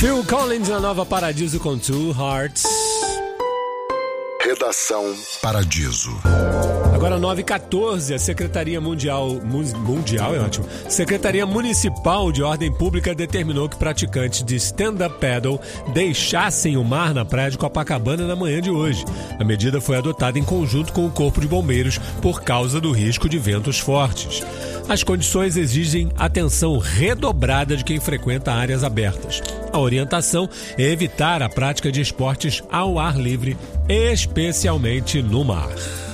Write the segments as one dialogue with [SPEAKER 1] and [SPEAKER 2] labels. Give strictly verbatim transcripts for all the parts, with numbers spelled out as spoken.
[SPEAKER 1] Phil Collins na Nova Paradiso com Two Hearts.
[SPEAKER 2] Redação Paradiso.
[SPEAKER 1] Agora nove e quatorze, a Secretaria Mundial, Mundial é ótimo, Secretaria Municipal de Ordem Pública determinou que praticantes de stand-up paddle deixassem o mar na praia de Copacabana na manhã de hoje. A medida foi adotada em conjunto com o Corpo de Bombeiros por causa do risco de ventos fortes. As condições exigem atenção redobrada de quem frequenta áreas abertas. A orientação é evitar a prática de esportes ao ar livre, especialmente no mar.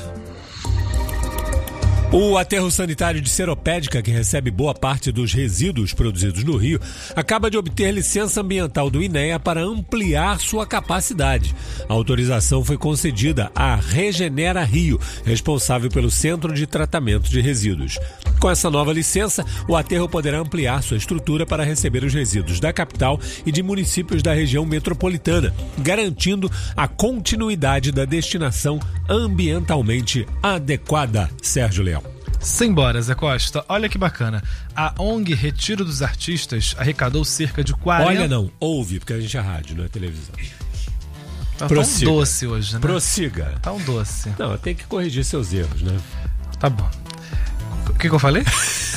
[SPEAKER 1] O aterro sanitário de Seropédica, que recebe boa parte dos resíduos produzidos no Rio, acaba de obter licença ambiental do INEA para ampliar sua capacidade. A autorização foi concedida à Regenera Rio, responsável pelo Centro de Tratamento de Resíduos. Com essa nova licença, o aterro poderá ampliar sua estrutura para receber os resíduos da capital e de municípios da região metropolitana, garantindo a continuidade da destinação ambientalmente adequada. Sérgio Leão.
[SPEAKER 3] Simbora, Zé Costa. Olha que bacana. A O N G Retiro dos Artistas arrecadou cerca de quarenta...
[SPEAKER 1] Olha não, ouve, porque a gente é rádio, não é televisão.
[SPEAKER 3] Tá tão doce hoje, né?
[SPEAKER 1] Prossiga.
[SPEAKER 3] Tá um doce.
[SPEAKER 1] Não, tem que corrigir seus erros, né?
[SPEAKER 3] Tá bom. O que, que eu falei?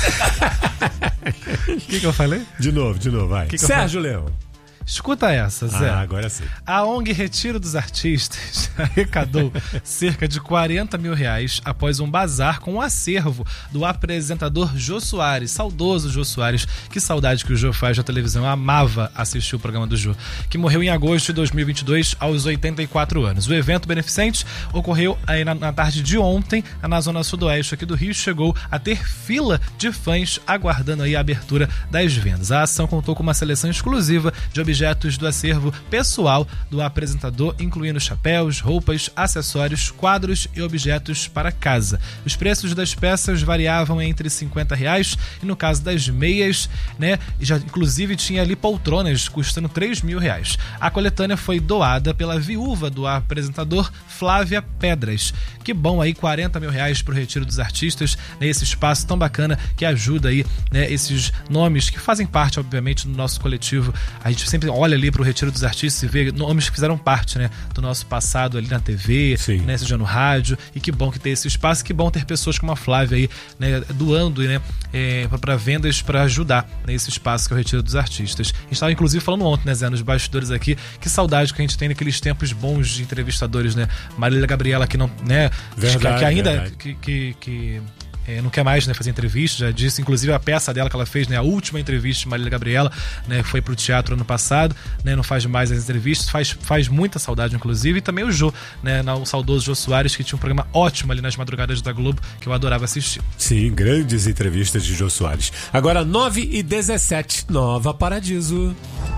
[SPEAKER 3] O que, que eu falei?
[SPEAKER 1] De novo, de novo, vai.
[SPEAKER 3] Que que
[SPEAKER 1] Sérgio Leão.
[SPEAKER 3] Escuta essa, Zé.
[SPEAKER 1] Ah, agora sim.
[SPEAKER 3] A O N G Retiro dos Artistas arrecadou cerca de quarenta mil reais após um bazar com o acervo do apresentador Jô Soares, saudoso Jô Soares. Que saudade que o Jô faz da televisão. Eu amava assistir o programa do Jô, que morreu em agosto de dois mil e vinte e dois aos oitenta e quatro anos. O evento beneficente ocorreu aí na, na tarde de ontem, na zona sudoeste aqui do Rio. Chegou a ter fila de fãs aguardando aí a abertura das vendas. A ação contou com uma seleção exclusiva de objetos objetos do acervo pessoal do apresentador, incluindo chapéus, roupas, acessórios, quadros e objetos para casa. Os preços das peças variavam entre cinquenta reais e, no caso das meias, né, já inclusive tinha ali poltronas custando três mil reais. A coletânea foi doada pela viúva do apresentador, Flávia Pedras. Que bom aí, quarenta mil reais para o Retiro dos Artistas, né, esse espaço tão bacana que ajuda aí, né, esses nomes que fazem parte, obviamente, do nosso coletivo. A gente sempre olha ali para o Retiro dos Artistas e vê nomes que fizeram parte, né, do nosso passado ali na T V, né, seja no rádio, e que bom que tem esse espaço, que bom ter pessoas como a Flávia aí, né, doando, né, é, para vendas, para ajudar nesse, né, espaço que é o Retiro dos Artistas. A gente estava inclusive falando ontem, né, Zé, nos bastidores aqui, que saudade que a gente tem naqueles tempos bons de entrevistadores, né, Marília Gabriela que não, né, verdade, que ainda que, que, que É, não quer mais, né, fazer entrevista, já disse, inclusive a peça dela que ela fez, né, a última entrevista de Marília Gabriela, né, foi pro teatro ano passado, né, não faz mais as entrevistas, faz, faz muita saudade, inclusive, e também o Jô, né, o saudoso Jô Soares, que tinha um programa ótimo ali nas madrugadas da Globo, que eu adorava assistir.
[SPEAKER 1] Sim, grandes entrevistas de Jô Soares. Agora nove e dezessete, Nova Paradiso.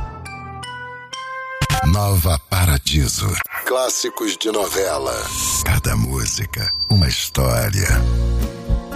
[SPEAKER 2] Nova Paradiso. Clássicos de novela. Cada música, uma história.